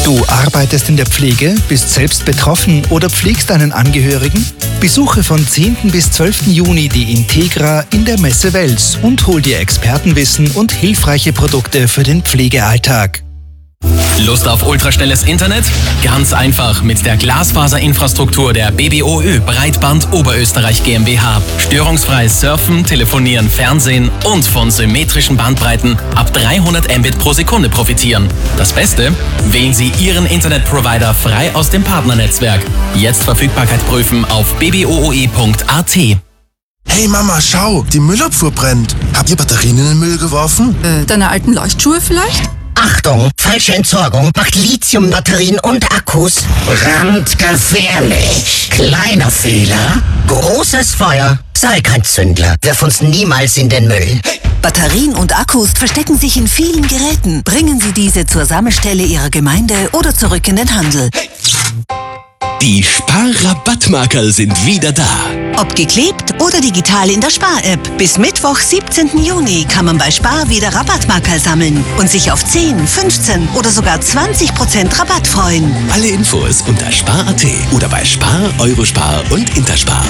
Du arbeitest in der Pflege, bist selbst betroffen oder pflegst einen Angehörigen? Besuche von 10. bis 12. Juni die Integra in der Messe Wels und hol dir Expertenwissen und hilfreiche Produkte für den Pflegealltag. Lust auf ultraschnelles Internet? Ganz einfach mit der Glasfaserinfrastruktur der BBOÖ Breitband Oberösterreich GmbH. Störungsfreies Surfen, Telefonieren, Fernsehen und von symmetrischen Bandbreiten ab 300 Mbit pro Sekunde profitieren. Das Beste? Wählen Sie Ihren Internetprovider frei aus dem Partnernetzwerk. Jetzt Verfügbarkeit prüfen auf bbooe.at. Hey Mama, schau, die Müllabfuhr brennt. Habt ihr Batterien in den Müll geworfen? Deine alten Leuchtschuhe vielleicht? Achtung, falsche Entsorgung macht Lithiumbatterien und Akkus brandgefährlich. Kleiner Fehler, großes Feuer. Sei kein Zündler, wirf uns niemals in den Müll. Batterien und Akkus verstecken sich in vielen Geräten. Bringen Sie diese zur Sammelstelle Ihrer Gemeinde oder zurück in den Handel. Die Spar-Rabattmarkerl sind wieder da. Ob geklebt oder digital in der Spar-App. Bis Mittwoch, 17. Juni kann man bei Spar wieder Rabattmarkerl sammeln und sich auf 10, 15 oder sogar 20% Rabatt freuen. Alle Infos unter Spar.at oder bei Spar, Eurospar und Interspar.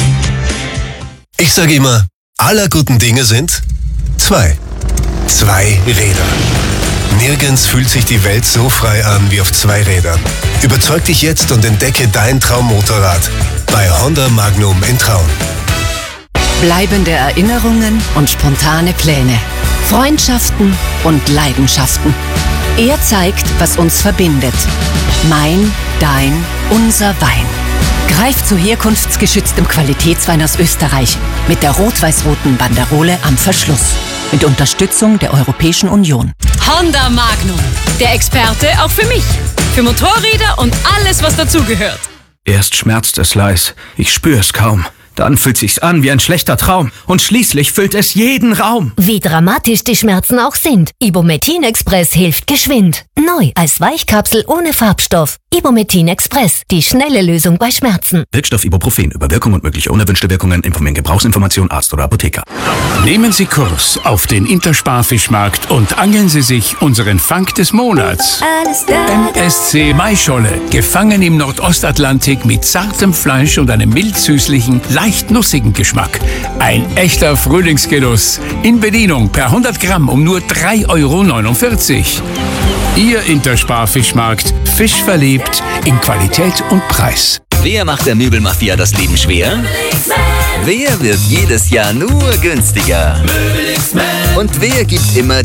Ich sage immer, aller guten Dinge sind zwei. Zwei Räder. Nirgends fühlt sich die Welt so frei an wie auf zwei Rädern. Überzeug dich jetzt und entdecke dein Traummotorrad bei Honda Magnum in Traun. Bleibende Erinnerungen und spontane Pläne. Freundschaften und Leidenschaften. Er zeigt, was uns verbindet. Mein, dein, unser Wein. Greif zu herkunftsgeschütztem Qualitätswein aus Österreich mit der rot-weiß-roten Banderole am Verschluss. Mit Unterstützung der Europäischen Union. Honda Magnum. Der Experte auch für mich. Für Motorräder und alles, was dazugehört. Erst schmerzt es leis. Ich spüre es kaum. Dann fühlt sich's an wie ein schlechter Traum. Und schließlich füllt es jeden Raum. Wie dramatisch die Schmerzen auch sind. Ibumetin Express hilft geschwind. Neu als Weichkapsel ohne Farbstoff. Ibumetin Express. Die schnelle Lösung bei Schmerzen. Wirkstoff Ibuprofen. Über Wirkung und mögliche unerwünschte Wirkungen informieren Gebrauchsinformation Arzt oder Apotheker. Nehmen Sie Kurs auf den Interspar-Fischmarkt und angeln Sie sich unseren Fang des Monats. MSC Maischolle. Gefangen im Nordostatlantik mit zartem Fleisch und einem mild-süßlichen, leicht nussigen Geschmack. Ein echter Frühlingsgenuss. In Bedienung per 100 Gramm um nur 3,49 €. Ihr Interspar-Fischmarkt. Fisch verliebt in Qualität und Preis. Wer macht der Möbelmafia das Leben schwer? Wer wird jedes Jahr nur günstiger? Und wer gibt immer